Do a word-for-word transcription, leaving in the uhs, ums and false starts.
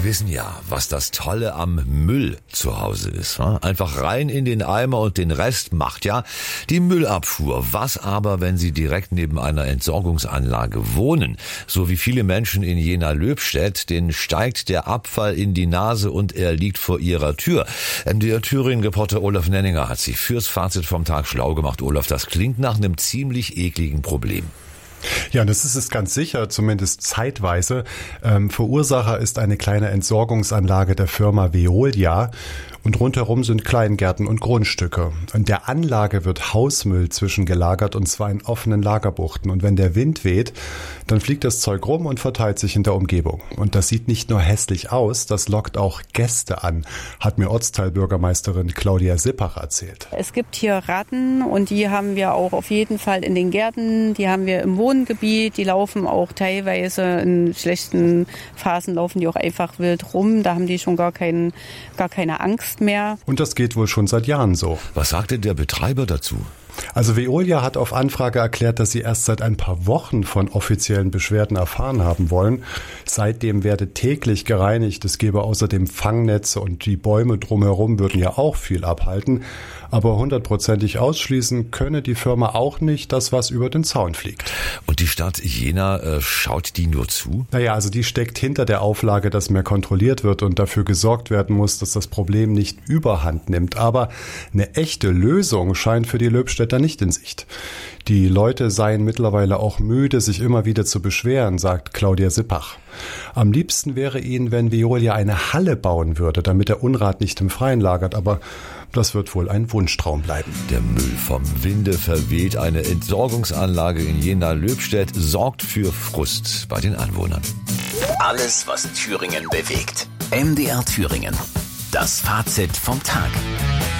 wissen ja, was das Tolle am Müll zu Hause ist. Einfach rein in den Eimer und den Rest macht ja die Müllabfuhr. Was aber, wenn Sie direkt neben einer Entsorgungsanlage wohnen? So wie viele Menschen in Jena-Löbstedt, denen steigt der Abfall in die Nase und er liegt vor ihrer Tür. M D R Thüringen-Reporter Olaf Nenninger hat sich fürs Fazit vom Tag schlau gemacht. Olaf, das klingt nach einem ziemlich ekligen Problem. Ja, das ist es ganz sicher, zumindest zeitweise. Ähm, Verursacher ist eine kleine Entsorgungsanlage der Firma Veolia und rundherum sind Kleingärten und Grundstücke. In der Anlage wird Hausmüll zwischengelagert und zwar in offenen Lagerbuchten. Und wenn der Wind weht, dann fliegt das Zeug rum und verteilt sich in der Umgebung. Und das sieht nicht nur hässlich aus, das lockt auch Gäste an, hat mir Ortsteilbürgermeisterin Claudia Sippach erzählt. Es gibt hier Ratten und die haben wir auch auf jeden Fall in den Gärten, die haben wir im Wohngebiet, die laufen auch teilweise in schlechten Phasen, laufen die auch einfach wild rum, da haben die schon gar, kein, gar keine Angst mehr. Und das geht wohl schon seit Jahren so. Was sagt denn der Betreiber dazu? Also Veolia hat auf Anfrage erklärt, dass sie erst seit ein paar Wochen von offiziellen Beschwerden erfahren haben wollen. Seitdem werde täglich gereinigt. Es gebe außerdem Fangnetze und die Bäume drumherum würden ja auch viel abhalten. Aber hundertprozentig ausschließen könne die Firma auch nicht, dass was über den Zaun fliegt. Und die Stadt Jena, äh, schaut die nur zu? Naja, also die steckt hinter der Auflage, dass mehr kontrolliert wird und dafür gesorgt werden muss, dass das Problem nicht überhand nimmt. Aber eine echte Lösung scheint für die Löbstädter nicht in Sicht. Die Leute seien mittlerweile auch müde, sich immer wieder zu beschweren, sagt Claudia Sippach. Am liebsten wäre ihnen, wenn Veolia eine Halle bauen würde, damit der Unrat nicht im Freien lagert, aber das wird wohl ein Wunschtraum bleiben. Der Müll vom Winde verweht. Eine Entsorgungsanlage in Jena-Löbstedt sorgt für Frust bei den Anwohnern. Alles, was Thüringen bewegt. M D R Thüringen. Das Fazit vom Tag.